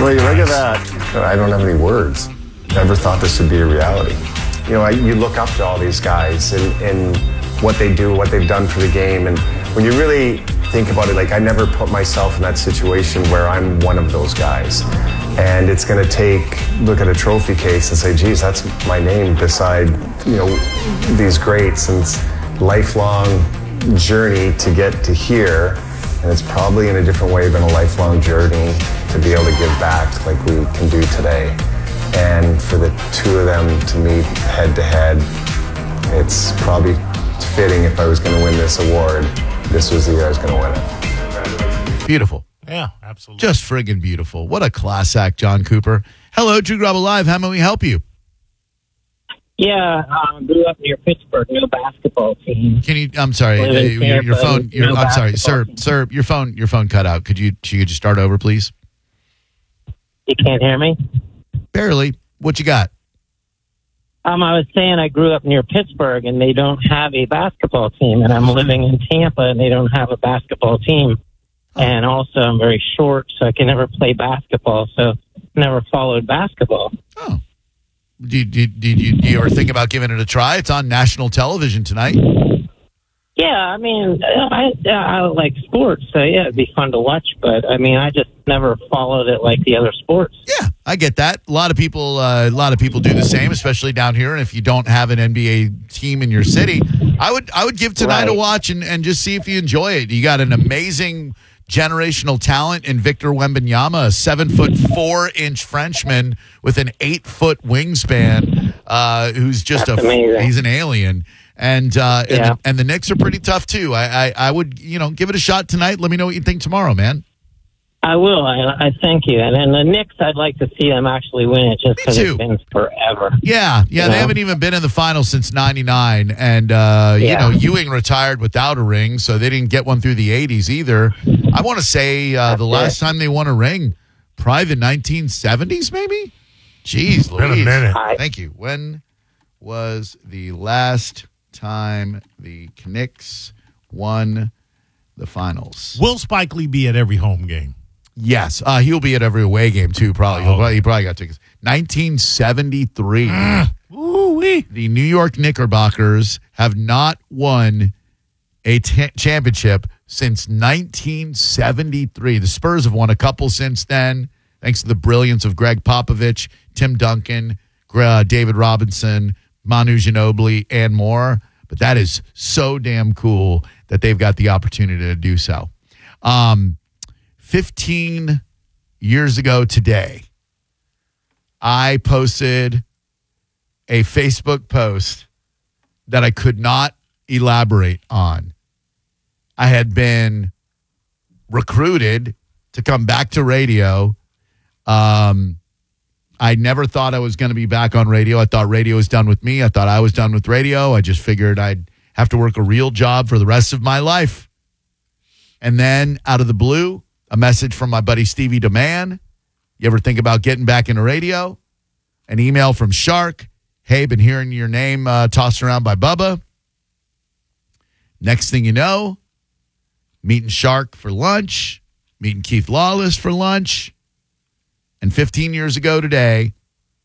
Well, you look at that. I don't have any words. Never thought this would be a reality. You know, you look up to all these guys and what they do, what they've done for the game. And when you really think about it, like, I never put myself in that situation where I'm one of those guys. And it's going to look at a trophy case and say, geez, that's my name beside, you know, these greats. And it's a lifelong journey to get to here. And it's probably in a different way been a lifelong journey to be able to give back like we can do today. And for the two of them to meet head to head, it's probably fitting if I was going to win this award, this was the year I was going to win it. Beautiful. Yeah, absolutely. Just friggin' beautiful. What a class act, John Cooper. Hello, Drew Grabo Live. How may we help you? Yeah, grew up near Pittsburgh, no basketball team. Can you? I'm sorry, your phone. I'm sorry, sir. Your phone cut out. Could you just start over, please? You can't hear me? Barely. What you got? I was saying I grew up near Pittsburgh, and they don't have a basketball team, and I'm living in Tampa, and they don't have a basketball team. And also, I'm very short, so I can never play basketball, so never followed basketball. Oh. Did you ever think about giving it a try? It's on national television tonight. Yeah, I mean, I like sports, so yeah, it'd be fun to watch. But I mean, I just never followed it like the other sports. Yeah, I get that. A lot of people do the same, especially down here. And if you don't have an NBA team in your city, I would give tonight a watch and just see if you enjoy it. You got an amazing generational talent in Victor Wembanyama, a 7'4" Frenchman with an 8-foot wingspan, who's just he's an alien. And the Knicks are pretty tough too. I would, give it a shot tonight. Let me know what you think tomorrow, man. I will. I thank you. And then the Knicks, I'd like to see them actually win it just because it's been forever. Yeah. They haven't even been in the finals since '99, and Ewing retired without a ring, so they didn't get one through the '80s either. I want to say the last time they won a ring, probably the 1970s, maybe. Jeez, Louise. Been a minute. Thank you. When was the last time the Knicks won the finals? Will Spike Lee be at every home game? Yes, he'll be at every away game too. Probably, he probably got tickets. 1973. Ooh-wee. The New York Knickerbockers have not won a championship since 1973. The Spurs have won a couple since then, thanks to the brilliance of Greg Popovich, Tim Duncan, David Robinson, Manu Ginobili, and more. But that is so damn cool that they've got the opportunity to do so. 15 years ago today, I posted a Facebook post that I could not elaborate on. I had been recruited to come back to radio. I never thought I was going to be back on radio. I thought radio was done with me. I thought I was done with radio. I just figured I'd have to work a real job for the rest of my life. And then out of the blue, a message from my buddy Stevie DeMann. You ever think about getting back into radio? An email from Shark. Hey, been hearing your name tossed around by Bubba. Next thing you know, meeting Shark for lunch, meeting Keith Lawless for lunch. And 15 years ago today,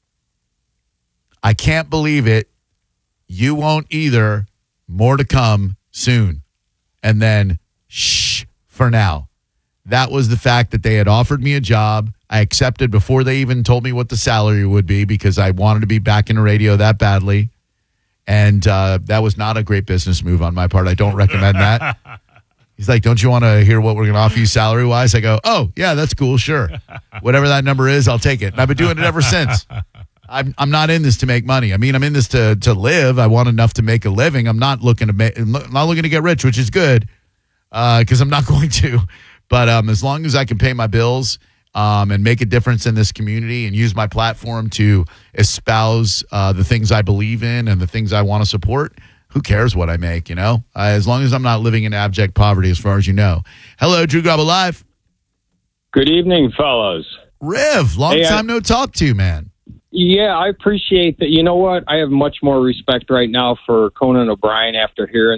I can't believe it. You won't either. More to come soon. And then, shh, for now. That was the fact that they had offered me a job. I accepted before they even told me what the salary would be because I wanted to be back in the radio that badly. And that was not a great business move on my part. I don't recommend that. He's like, don't you want to hear what we're going to offer you salary-wise? I go, oh, yeah, that's cool, sure. Whatever that number is, I'll take it. And I've been doing it ever since. I'm not in this to make money. I mean, I'm in this to live. I want enough to make a living. I'm not looking to get rich, which is good because I'm not going to. But as long as I can pay my bills and make a difference in this community and use my platform to espouse the things I believe in and the things I want to support, who cares what I make, as long as I'm not living in abject poverty, as far as you know. Hello, Drew Grabo Live. Good evening, fellas. Riv, long time no talk to, man. Yeah, I appreciate that. You know what? I have much more respect right now for Conan O'Brien after hearing